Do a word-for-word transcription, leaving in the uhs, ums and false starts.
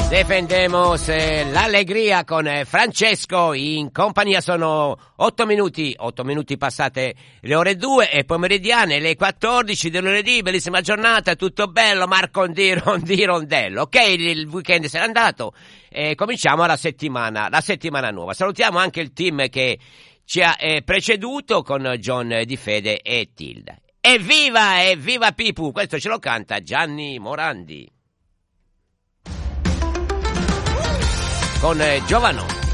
Defendemos eh, l'allegria con eh, Francesco in compagnia. Sono otto minuti, otto minuti passate le ore due e pomeridiane, le quattordici del lunedì, bellissima giornata, tutto bello, Marco di Rondi Rondello. Ok, il weekend se n'è andato e cominciamo la settimana, la settimana nuova. Salutiamo anche il team che ci ha eh, preceduto con John Di Fede e Tilda. Evviva, evviva Pipu, questo ce lo canta Gianni Morandi con eh, Giovanotti.